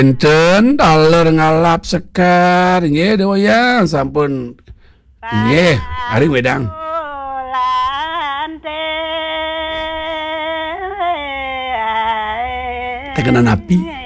benten taler ngalap sekar nggih doyang sampun nggih ari wedang tekenan api